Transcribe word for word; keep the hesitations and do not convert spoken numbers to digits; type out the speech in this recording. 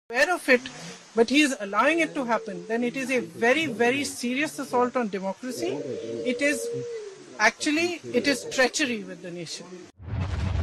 aware of it, but he is allowing it to happen, then it is a very, very serious assault on democracy. It is actually, it is treachery with the nation.